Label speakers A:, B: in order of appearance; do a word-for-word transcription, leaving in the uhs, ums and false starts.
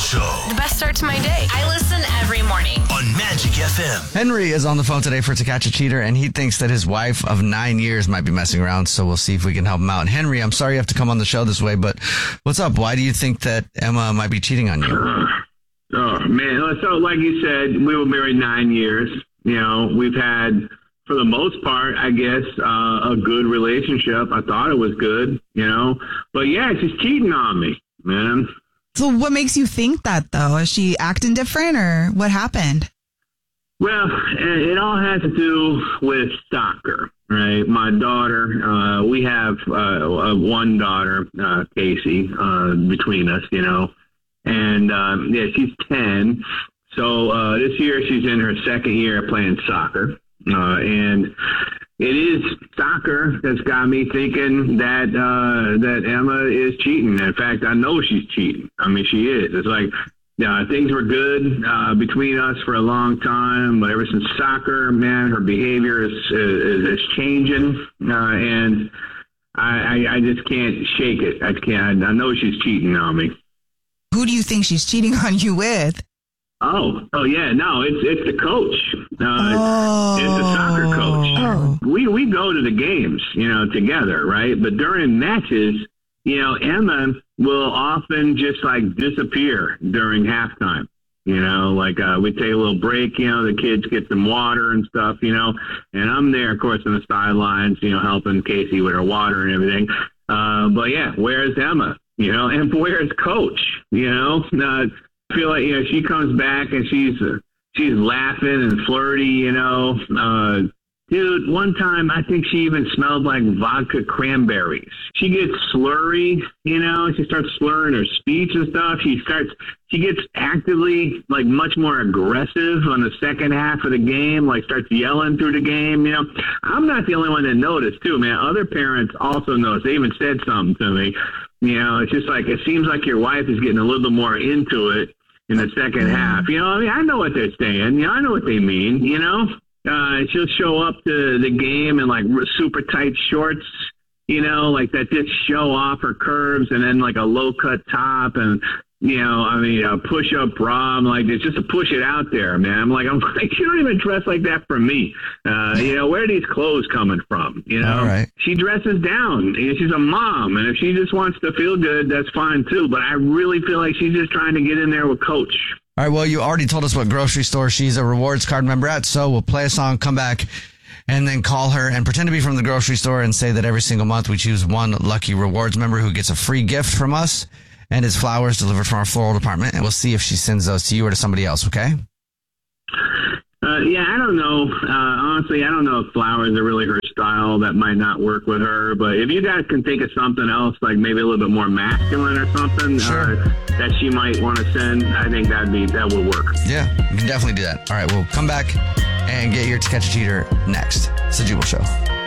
A: Show.
B: The best start to my day.
C: I listen every morning
A: On Magic F M.
D: Henry is on the phone today for To Catch a Cheater, and he thinks that his wife of nine years might be messing around, so we'll see if we can help him out. Henry, I'm sorry you have to come on the show this way, but what's up? Why do you think that Emma might be cheating on you?
E: Uh, oh, man. So, like you said, we were married nine years. You know, we've had, for the most part, I guess, uh, a good relationship. I thought it was good, you know. But, yeah, she's cheating on me, man.
F: So what makes you think that, though? Is she acting different, or what happened?
E: Well, it all has to do with soccer, right? My daughter, uh, we have uh, one daughter, uh, Casey, uh, between us, you know. And, um, yeah, she's ten. So uh, this year she's in her second year playing soccer. Uh, and it is soccer that's got me thinking that uh, that Emma is cheating. In fact, I know she's cheating. I mean, she is. It's like uh, things were good uh, between us for a long time, but ever since soccer, man, her behavior is is, is changing, uh, and I, I, I just can't shake it. I can't. I know she's cheating on me.
F: Who do you think she's cheating on you with?
E: Oh, oh yeah, no, it's it's the coach. Uh,
F: oh.
E: It's the soccer coach.
F: Oh.
E: We we go to the games, you know, together, right? But during matches, you know, Emma will often just like disappear during halftime. You know, like uh, we take a little break, you know, the kids get some water and stuff, you know, and I'm there, of course, on the sidelines, you know, helping Casey with her water and everything. Uh, but yeah, where's Emma? You know, and where's Coach? You know. Uh, I feel like, you know, she comes back and she's uh, she's laughing and flirty, you know. Uh, dude, one time I think she even smelled like vodka cranberries. She gets slurry, you know. She starts slurring her speech and stuff. She starts, she gets actively, like, much more aggressive on the second half of the game, like starts yelling through the game, you know. I'm not the only one that noticed, too, man. Other parents also noticed. They even said something to me. You know, it's just like, it seems like your wife is getting a little bit more into it in the second half. You know, I mean, I know what they're saying. You know, I know what they mean, you know. Uh, she'll show up to the game in, like, super tight shorts, you know, like that just show off her curves, and then, like, a low-cut top and, you know, I mean, a push-up bra. I'm like, it's just to push it out there, man. I'm like, I'm like, you don't even dress like that for me. Uh, you know, where are these clothes coming from? You know,
D: All right.
E: She dresses down. You know, she's a mom, and if she just wants to feel good, that's fine too. But I really feel like she's just trying to get in there with Coach.
D: All right, well, you already told us what grocery store she's a rewards card member at, so we'll play a song, come back, and then call her and pretend to be from the grocery store and say that every single month we choose one lucky rewards member who gets a free gift from us and his flowers delivered from our floral department, and we'll see if she sends those to you or to somebody else, okay?
E: Uh, yeah, I don't know. Uh, honestly, I don't know if flowers are really her style. That might not work with her. But if you guys can think of something else, like maybe a little bit more masculine or something,
D: Sure.
E: uh, that she might want to send, I think that'd be that would work.
D: Yeah, we can definitely do that. All right, we'll come back and get your To Catch a Cheater next. It's the Jubal Show.